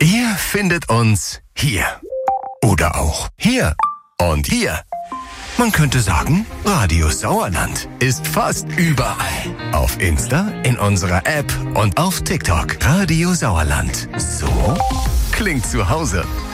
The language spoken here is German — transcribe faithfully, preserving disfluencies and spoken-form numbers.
Ihr findet uns hier. Oder auch hier. Und hier. Man könnte sagen, Radio Sauerland ist fast überall. Auf Insta, in unserer App und auf TikTok. Radio Sauerland. So klingt zu Hause.